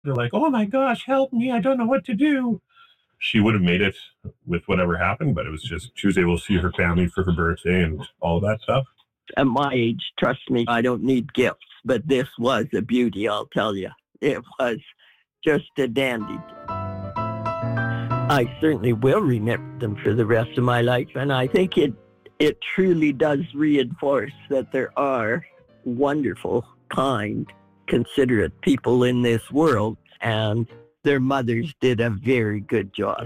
They're like, oh my gosh, help me. I don't know what to do. She would have made it with whatever happened, but it was just, she was able to see her family for her birthday and all of that stuff. At my age, trust me, I don't need gifts, but this was a beauty, I'll tell you. It was just a dandy. I certainly will remember them for the rest of my life, and I think it truly does reinforce that there are wonderful, kind, considerate people in this world, and their mothers did a very good job.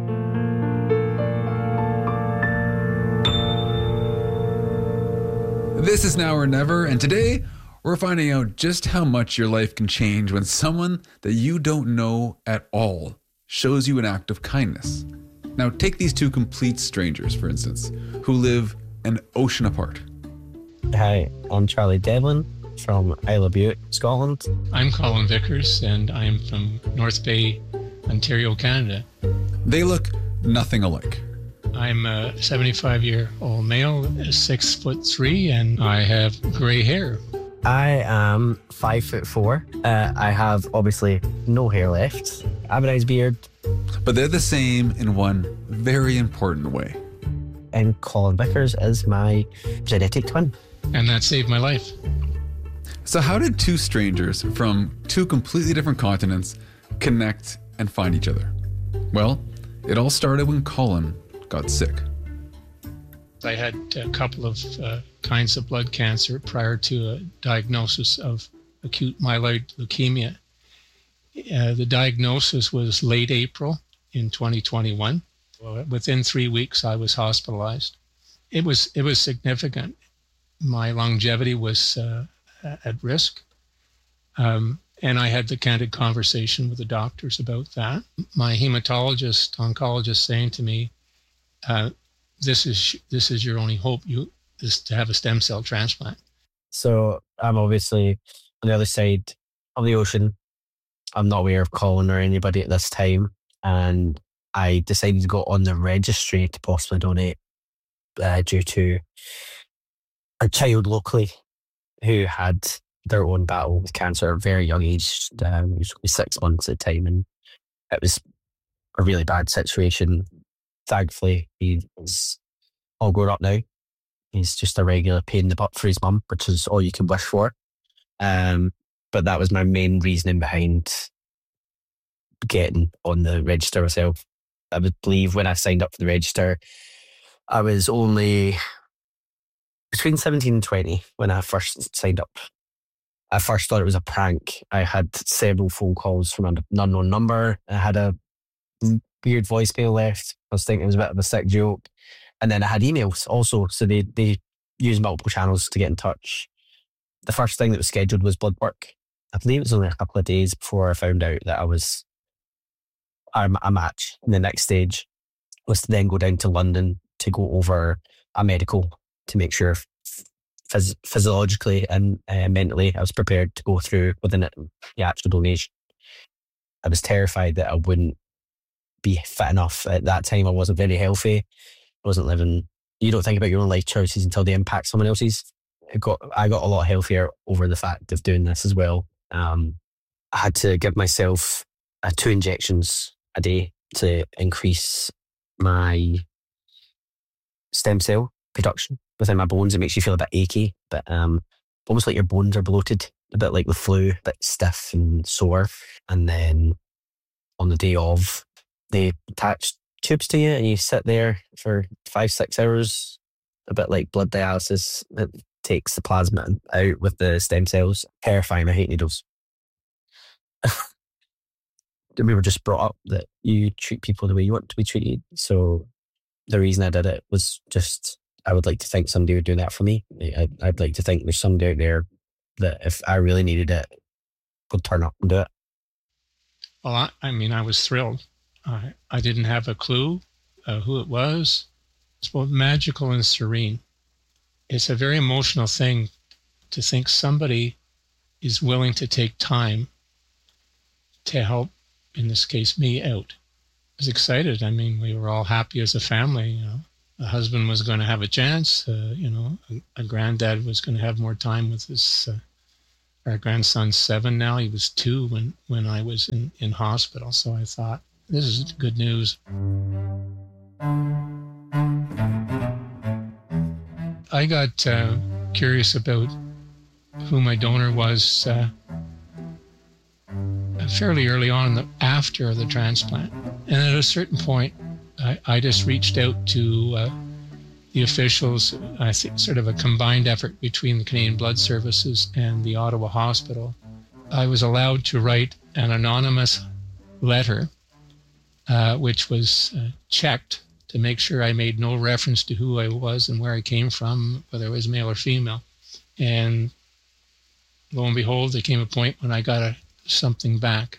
This is Now or Never, and today we're finding out just how much your life can change when someone that you don't know at all shows you an act of kindness. Now, take these two complete strangers, for instance, who live an ocean apart. Hi, I'm Charlie Devlin from Isle of Bute, Scotland. I'm Colin Vickers, and I'm from North Bay, Ontario, Canada. They look nothing alike. I'm a 75-year-old male, 6'3", and I have gray hair. I am 5'4". I have obviously no hair left. I have a nice beard. But they're the same in one very important way. And Colin Vickers is my genetic twin. And that saved my life. So how did two strangers from two completely different continents connect and find each other? Well, it all started when Colin got sick. I had a couple of kinds of blood cancer prior to a diagnosis of acute myeloid leukemia. The diagnosis was late April in 2021. Within 3 weeks, I was hospitalized. It was significant. My longevity was at risk. And I had the candid conversation with the doctors about that. My hematologist, oncologist saying to me, this is your only hope, is to have a stem cell transplant. So I'm obviously on the other side of the ocean. I'm not aware of Colin or anybody at this time. And I decided to go on the registry to possibly donate due to a child locally who had their own battle with cancer at a very young age. He was only 6 months at the time, and it was a really bad situation. Thankfully, he's all grown up now. He's just a regular pain in the butt for his mum, which is all you can wish for. But that was my main reasoning behind getting on the register myself. I would believe when I signed up for the register, I was only between 17 and 20 when I first signed up. I first thought it was a prank. I had several phone calls from an unknown number. I had a weird voicemail left. I was thinking it was a bit of a sick joke. And then I had emails also. So they use multiple channels to get in touch. The first thing that was scheduled was blood work. I believe it was only a couple of days before I found out that I was a match. And the next stage was to then go down to London to go over a medical to make sure physiologically and mentally I was prepared to go through within the actual donation. I was terrified that I wouldn't be fit enough. At that time, I wasn't very healthy. I wasn't living. You don't think about your own life choices until they impact someone else's. I got a lot healthier over the fact of doing this as well. I had to give myself 2 injections a day to increase my stem cell production within my bones. It makes you feel a bit achy, but almost like your bones are bloated, a bit like the flu, a bit stiff and sore. And then on the day of, they attach tubes to you and you sit there for 5-6 hours, a bit like blood dialysis. It takes the plasma out with the stem cells. Terrifying. I hate needles. We were just brought up that you treat people the way you want to be treated. So the reason I did it was just, I would like to think somebody would do that for me. I'd like to think there's somebody out there that if I really needed it, would turn up and do it. Well, I was thrilled. I didn't have a clue who it was. It's both magical and serene. It's a very emotional thing to think somebody is willing to take time to help, in this case, me out. I was excited. We were all happy as a family. The husband was going to have a chance. A granddad was going to have more time with his Our grandson's 7 now. He was 2 when I was in hospital. So I thought, this is good news. I got curious about who my donor was fairly early on after the transplant. And at a certain point, I just reached out to the officials. I think sort of a combined effort between the Canadian Blood Services and the Ottawa Hospital. I was allowed to write an anonymous letter, which was checked to make sure I made no reference to who I was and where I came from, whether I was male or female. And lo and behold, there came a point when I got something back.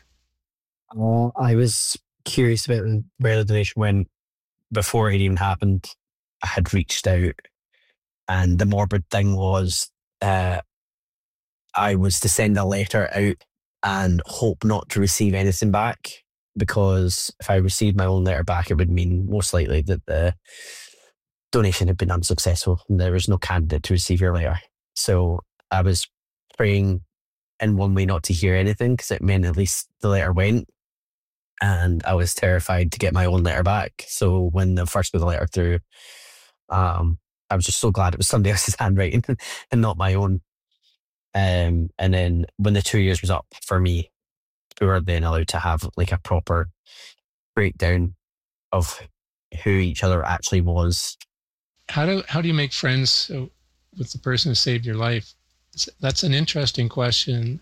I was curious about where the donation went before it even happened. I had reached out, and the morbid thing was I was to send a letter out and hope not to receive anything back, because if I received my own letter back, it would mean most likely that the donation had been unsuccessful and there was no candidate to receive your letter. So I was praying in one way not to hear anything, because it meant at least the letter went. And I was terrified to get my own letter back. So when the first was a letter through, I was just so glad it was somebody else's handwriting and not my own. And then when the 2 years was up for me, we were then allowed to have like a proper breakdown of who each other actually was. How do you make friends with the person who saved your life? That's an interesting question.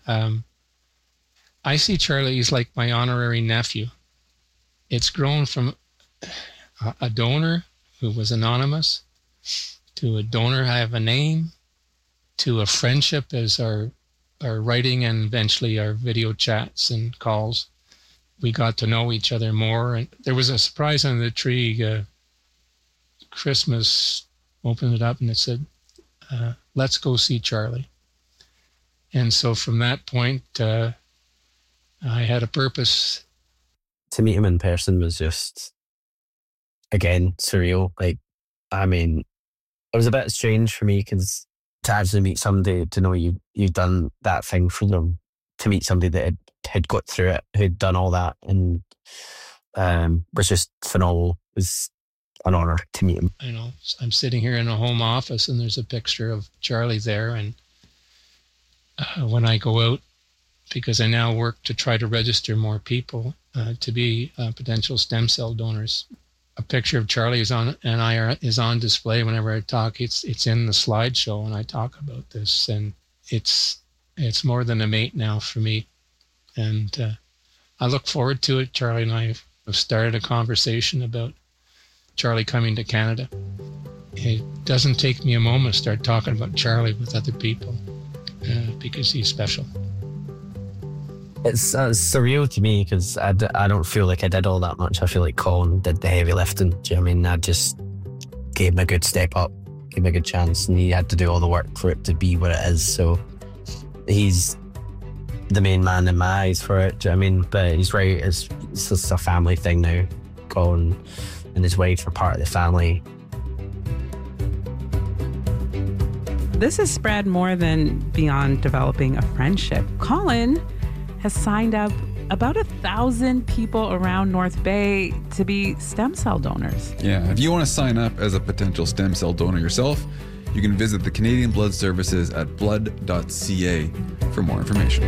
I see Charlie as like my honorary nephew. It's grown from a donor who was anonymous to a donor I have a name, to a friendship as our writing and eventually our video chats and calls. We got to know each other more. And there was a surprise on the tree. Christmas, opened it up and it said, let's go see Charlie. And so from that point, I had a purpose. To meet him in person was just, again, surreal. Like, I mean, it was a bit strange for me, because to actually meet somebody, to know you've done that thing for them, to meet somebody that had got through it, who'd done all that, and was just phenomenal. It was an honor to meet him. I know, I'm sitting here in a home office and there's a picture of Charlie there. And when I go out, because I now work to try to register more people to be potential stem cell donors, a picture of Charlie is on display whenever I talk. It's in the slideshow when I talk about this, and it's more than a mate now for me, and I look forward to it. Charlie and I have started a conversation about Charlie coming to Canada. It doesn't take me a moment to start talking about Charlie with other people because he's special. It's surreal to me, because I don't feel like I did all that much. I feel like Colin did the heavy lifting. Do you know what I mean? I just gave him a good step up, gave him a good chance, and he had to do all the work for it to be what it is. So he's the main man in my eyes for it. Do you know what I mean? But he's right. It's just a family thing now. Colin and his wife are part of the family. This has spread more than beyond developing a friendship. Colin has signed up about 1,000 people around North Bay to be stem cell donors. Yeah, if you want to sign up as a potential stem cell donor yourself, you can visit the Canadian Blood Services at blood.ca for more information.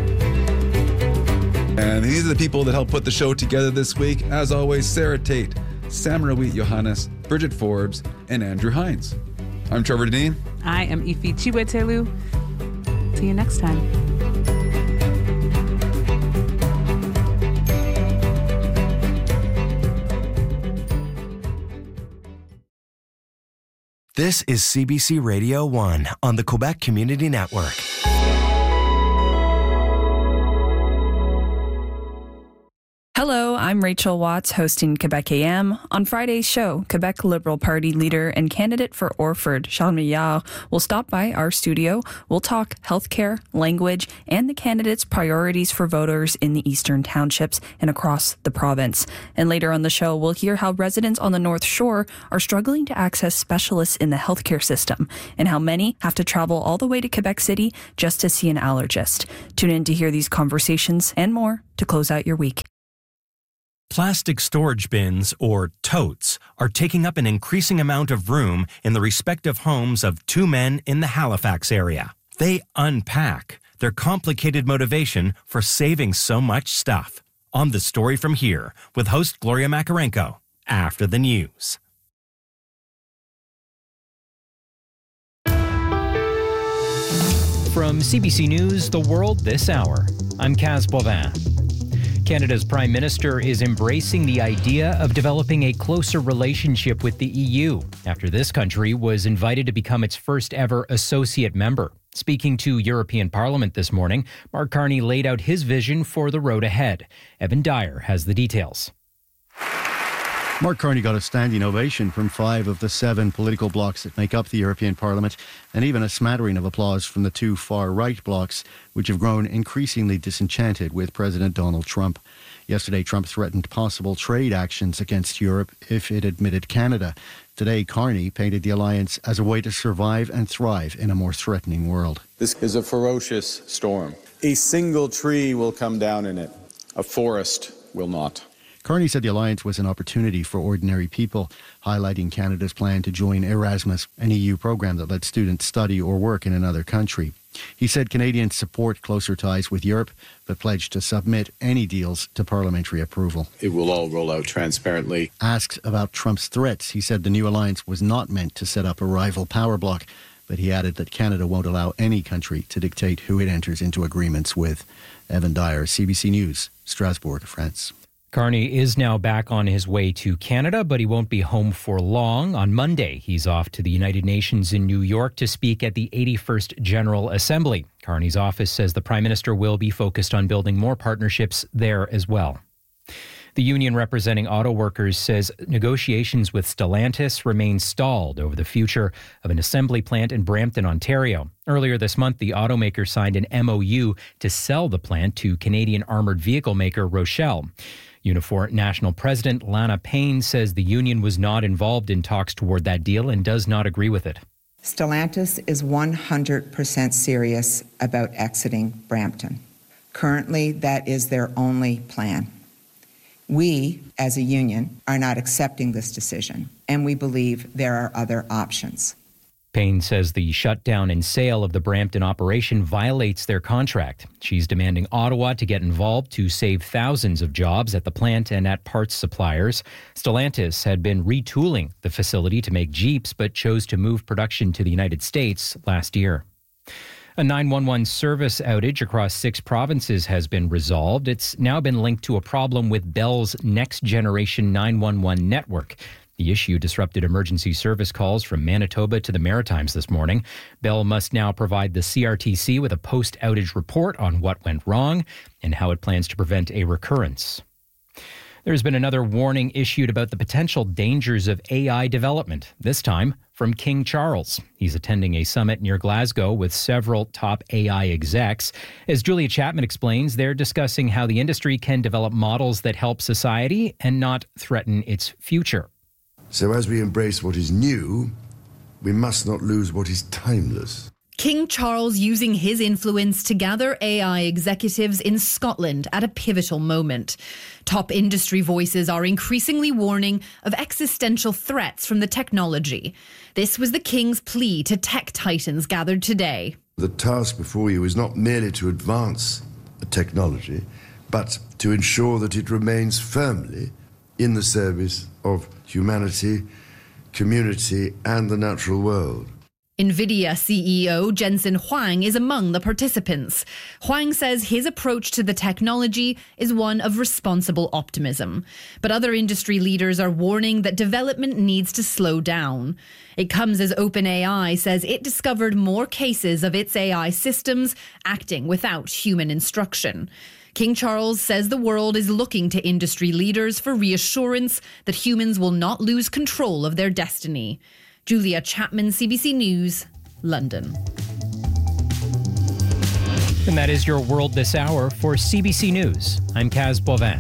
And these are the people that helped put the show together this week. As always, Sarah Tate, Sam Rawit Johannes, Bridget Forbes, and Andrew Hines. I'm Trevor Dean. I am Ife Chiwetelu. See you next time. This is CBC Radio 1 on the Quebec Community Network. Hello, I'm Rachel Watts, hosting Quebec AM. On Friday's show, Quebec Liberal Party leader and candidate for Orford, Charles Milliard, will stop by our studio. We'll talk healthcare, language, and the candidate's priorities for voters in the eastern townships and across the province. And later on the show, we'll hear how residents on the North Shore are struggling to access specialists in the healthcare system and how many have to travel all the way to Quebec City just to see an allergist. Tune in to hear these conversations and more to close out your week. Plastic storage bins, or totes, are taking up an increasing amount of room in the respective homes of two men in the Halifax area. They unpack their complicated motivation for saving so much stuff. On The Story From Here, with host Gloria Makarenko, after the news. From CBC News, The World This Hour, I'm Kaz Bovin. Canada's Prime Minister is embracing the idea of developing a closer relationship with the EU after this country was invited to become its first ever associate member. Speaking to European Parliament this morning, Mark Carney laid out his vision for the road ahead. Evan Dyer has the details. Mark Carney got a standing ovation from 5 of the 7 political blocs that make up the European Parliament, and even a smattering of applause from the 2 far-right blocs, which have grown increasingly disenchanted with President Donald Trump. Yesterday, Trump threatened possible trade actions against Europe if it admitted Canada. Today, Carney painted the alliance as a way to survive and thrive in a more threatening world. This is a ferocious storm. A single tree will come down in it. A forest will not. Carney said the alliance was an opportunity for ordinary people, highlighting Canada's plan to join Erasmus, an EU program that lets students study or work in another country. He said Canadians support closer ties with Europe, but pledged to submit any deals to parliamentary approval. It will all roll out transparently. Asked about Trump's threats, he said the new alliance was not meant to set up a rival power bloc, but he added that Canada won't allow any country to dictate who it enters into agreements with. Evan Dyer, CBC News, Strasbourg, France. Carney is now back on his way to Canada, but he won't be home for long. On Monday, he's off to the United Nations in New York to speak at the 81st General Assembly. Carney's office says the Prime Minister will be focused on building more partnerships there as well. The union representing auto workers says negotiations with Stellantis remain stalled over the future of an assembly plant in Brampton, Ontario. Earlier this month, the automaker signed an MOU to sell the plant to Canadian armored vehicle maker Rochelle. Unifor National President Lana Payne says the union was not involved in talks toward that deal and does not agree with it. Stellantis is 100% serious about exiting Brampton. Currently, that is their only plan. We, as a union, are not accepting this decision, and we believe there are other options. Payne says the shutdown and sale of the Brampton operation violates their contract. She's demanding Ottawa to get involved to save thousands of jobs at the plant and at parts suppliers. Stellantis had been retooling the facility to make Jeeps, but chose to move production to the United States last year. A 911 service outage across 6 provinces has been resolved. It's now been linked to a problem with Bell's next generation 911 network. The issue disrupted emergency service calls from Manitoba to the Maritimes this morning. Bell must now provide the CRTC with a post-outage report on what went wrong and how it plans to prevent a recurrence. There's been another warning issued about the potential dangers of AI development, this time from King Charles. He's attending a summit near Glasgow with several top AI execs. As Julia Chapman explains, they're discussing how the industry can develop models that help society and not threaten its future. So as we embrace what is new, we must not lose what is timeless. King Charles using his influence to gather AI executives in Scotland at a pivotal moment. Top industry voices are increasingly warning of existential threats from the technology. This was the King's plea to tech titans gathered today. The task before you is not merely to advance a technology, but to ensure that it remains firmly in the service of humanity, community, and the natural world. NVIDIA CEO Jensen Huang is among the participants. Huang says his approach to the technology is one of responsible optimism. But other industry leaders are warning that development needs to slow down. It comes as OpenAI says it discovered more cases of its AI systems acting without human instruction. King Charles says the world is looking to industry leaders for reassurance that humans will not lose control of their destiny. Julia Chapman, CBC News, London. And that is your World This Hour for CBC News. I'm Kaz Bovin.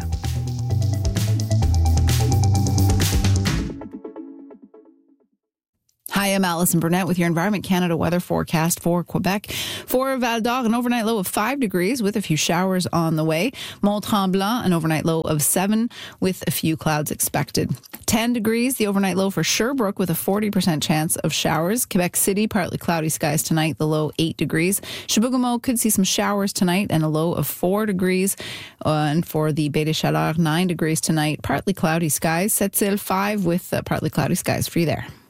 Hi, I'm Alison Burnett with your Environment Canada weather forecast for Quebec. For Val d'Or, an overnight low of 5 degrees with a few showers on the way. Mont-Tremblant, an overnight low of 7 with a few clouds expected. 10 degrees, the overnight low for Sherbrooke with a 40% chance of showers. Quebec City, partly cloudy skies tonight, the low 8 degrees. Chibougamau could see some showers tonight and a low of 4 degrees. And for the Baie des Chaleurs, 9 degrees tonight, partly cloudy skies. Sept-Îles 5 with partly cloudy skies for you there.